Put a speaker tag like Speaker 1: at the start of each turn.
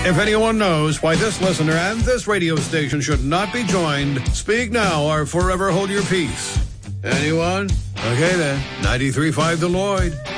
Speaker 1: If anyone knows why this listener and this radio station should not be joined, speak now or forever hold your peace. Anyone? Okay then, 93.5 The Lloyd.